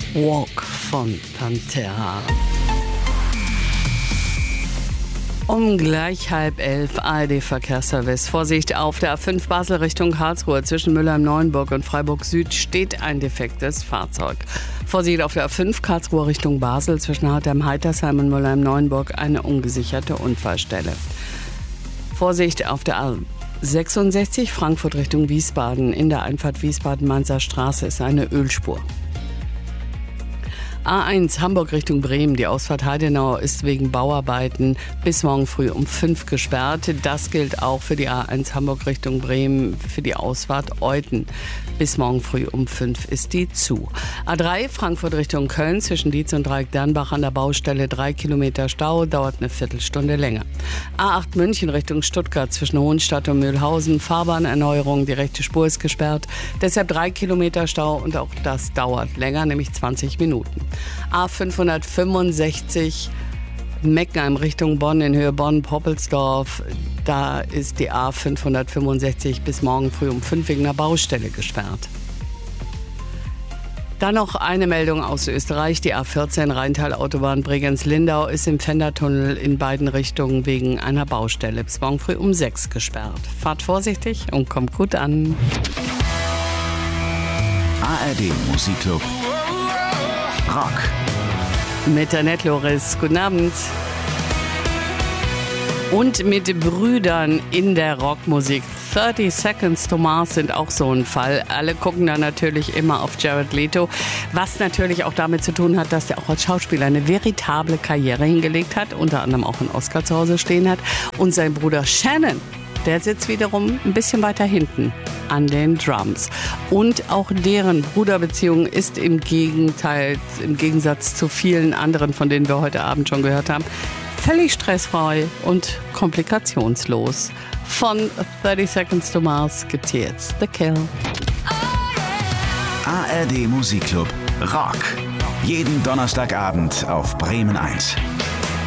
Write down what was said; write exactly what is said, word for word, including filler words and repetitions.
Walk von Pantera. Um gleich halb elf, A R D-Verkehrsservice. Vorsicht, auf der A fünf Basel Richtung Karlsruhe zwischen Mülheim-Neuenburg und Freiburg Süd steht ein defektes Fahrzeug. Vorsicht, auf der A fünf Karlsruhe Richtung Basel zwischen Hartheim-Heitersheim und Mülheim-Neuenburg eine ungesicherte Unfallstelle. Vorsicht, auf der A sechsundsechzig Frankfurt Richtung Wiesbaden. In der Einfahrt Wiesbaden-Mainzer Straße ist eine Ölspur. A eins Hamburg Richtung Bremen. Die Ausfahrt Heidenau ist wegen Bauarbeiten bis morgen früh um fünf gesperrt. Das gilt auch für die A eins Hamburg Richtung Bremen, für die Ausfahrt Euthen. Bis morgen früh um fünf ist die zu. A drei Frankfurt Richtung Köln zwischen Dietz und Dreieck-Dernbach an der Baustelle drei Kilometer Stau, dauert eine Viertelstunde länger. A acht München Richtung Stuttgart zwischen Hohenstadt und Mühlhausen, Fahrbahnerneuerung, die rechte Spur ist gesperrt. Deshalb drei Kilometer Stau und auch das dauert länger, nämlich zwanzig Minuten. A fünfhundertfünfundsechzig Meckenheim Richtung Bonn in Höhe Bonn-Poppelsdorf. Da ist die A fünfhundertfünfundsechzig bis morgen früh um fünf wegen einer Baustelle gesperrt. Dann noch eine Meldung aus Österreich. Die A vierzehn Rheintal-Autobahn Bregenz-Lindau ist im Pfändertunnel in beiden Richtungen wegen einer Baustelle bis morgen früh um sechs gesperrt. Fahrt vorsichtig und kommt gut an. A R D Musikclub Rock. Mit Annette Loris. Guten Abend. Und mit Brüdern in der Rockmusik. thirty Seconds to Mars sind auch so ein Fall. Alle gucken da natürlich immer auf Jared Leto. Was natürlich auch damit zu tun hat, dass er auch als Schauspieler eine veritable Karriere hingelegt hat. Unter anderem auch einen Oscar zu Hause stehen hat. Und sein Bruder Shannon, der sitzt wiederum ein bisschen weiter hinten an den Drums. Und auch deren Bruderbeziehung ist im Gegenteil, im Gegensatz zu vielen anderen, von denen wir heute Abend schon gehört haben, völlig stressfrei und komplikationslos. Von thirty Seconds to Mars gibt's hier jetzt The Kill. A R D Musikclub Rock. Jeden Donnerstagabend auf Bremen eins.